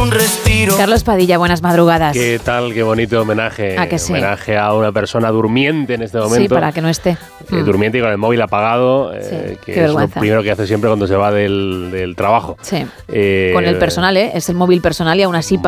un respiro. Carlos Padilla, buenas madrugadas. ¿Qué tal? Qué bonito homenaje. ¿A que sí? Homenaje a una persona durmiente en este momento. Sí, para que no esté. Durmiente y con el móvil apagado, Sí, que es lo primero que hace siempre cuando se va del trabajo. Sí. Con el personal, es el móvil personal y aún así